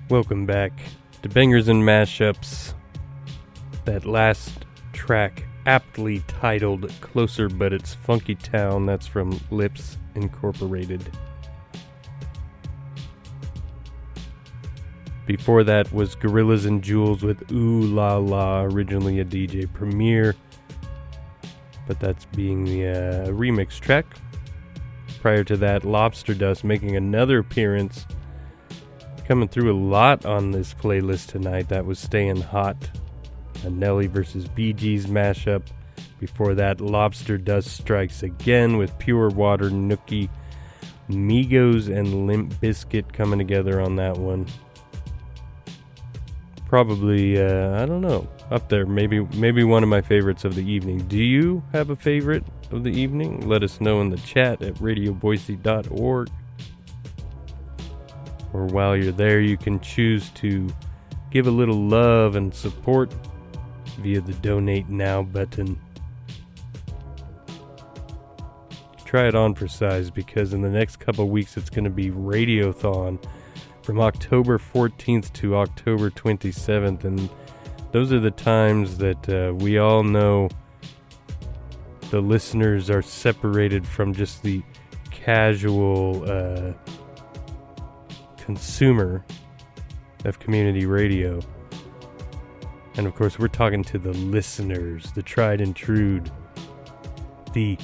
Welcome back to Bangers and Mashups. That last track, aptly titled Closer But It's Funky Town, that's from Lips Incorporated. Before that was Gorillas and Jules with Ooh La La, originally a DJ Premier, but that's being the remix track. Prior to that, Lobster Dust making another appearance, coming through a lot on this playlist tonight. That was Staying Hot, a Nelly versus Bee Gees mashup. Before that, Lobster Dust strikes again with Pure Water, Nookie, Migos, and Limp Bizkit coming together on that one. Probably, I don't know, up there. Maybe one of my favorites of the evening. Do you have a favorite of the evening? Let us know in the chat at radioboise.org. Or while you're there, you can choose to give a little love and support via the Donate Now button. Try it on for size, because in the next couple weeks it's going to be Radiothon from October 14th to October 27th, and those are the times that we all know the listeners are separated from just the casual consumer of community radio. And of course, we're talking to the listeners, the tried and true, the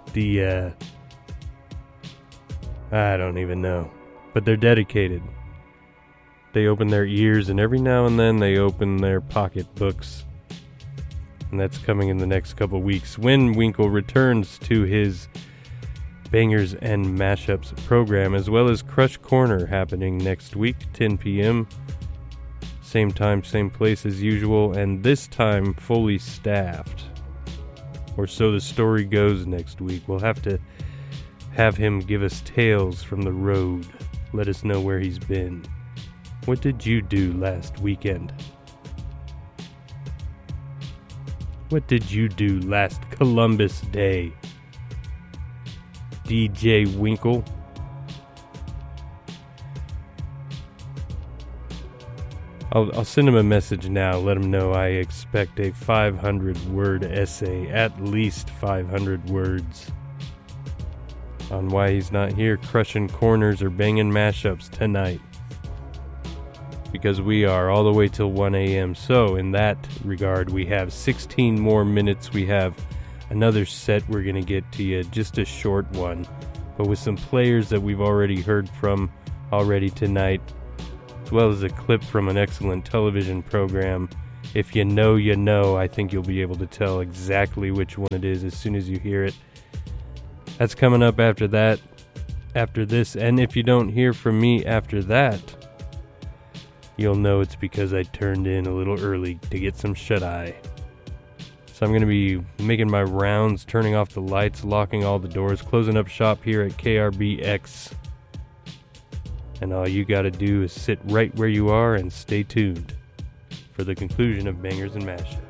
I don't even know, but they're dedicated. They open their ears, and every now and then they open their pocketbooks. And that's coming in the next couple weeks when Winkle returns to his Bangers and Mashups program, as well as Crush Corner happening next week, 10 p.m. Same time, same place as usual, and this time fully staffed. Or so the story goes next week. We'll have to have him give us tales from the road. Let us know where he's been. What did you do last weekend? What did you do last Columbus Day? DJ Winkle. I'll send him a message now. Let him know I expect a 500-word essay, at least 500 words, on why he's not here crushing corners or banging mashups tonight. Because we are all the way till 1 a.m. So in that regard, we have 16 more minutes. We have another set we're going to get to you, just a short one, but with some players that we've already heard from already tonight, as well as a clip from an excellent television program. If you know, you know. I think you'll be able to tell exactly which one it is as soon as you hear it. That's coming up after that, after this, and if you don't hear from me after that, you'll know it's because I turned in a little early to get some shut-eye. So I'm going to be making my rounds, turning off the lights, locking all the doors, closing up shop here at KRBX. And all you got to do is sit right where you are and stay tuned for the conclusion of Bangers and Mashups.